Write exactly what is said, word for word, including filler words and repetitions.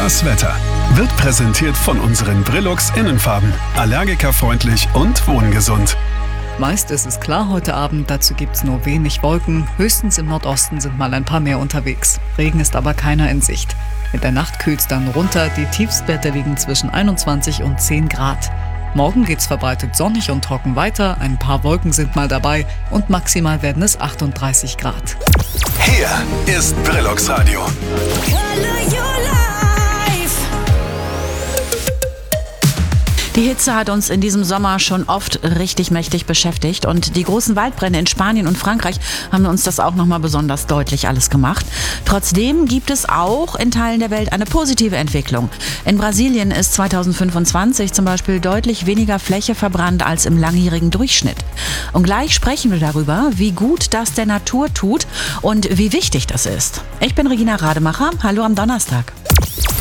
Das Wetter wird präsentiert von unseren Brillux Innenfarben. Allergikerfreundlich und wohngesund. Meist ist es klar heute Abend, dazu gibt's nur wenig Wolken. Höchstens im Nordosten sind mal ein paar mehr unterwegs. Regen ist aber keiner in Sicht. In der Nacht kühlt's dann runter, die Tiefstwerte liegen zwischen einundzwanzig und zehn Grad. Morgen geht's verbreitet sonnig und trocken weiter, ein paar Wolken sind mal dabei und maximal werden es achtunddreißig Grad. Hier ist Brillux Radio. Die Hitze hat uns in diesem Sommer schon oft richtig mächtig beschäftigt und die großen Waldbrände in Spanien und Frankreich haben uns das auch nochmal besonders deutlich alles gemacht. Trotzdem gibt es auch in Teilen der Welt eine positive Entwicklung. In Brasilien ist zweitausendfünfundzwanzig zum Beispiel deutlich weniger Fläche verbrannt als im langjährigen Durchschnitt. Und gleich sprechen wir darüber, wie gut das der Natur tut und wie wichtig das ist. Ich bin Regina Rademacher. Hallo am Donnerstag.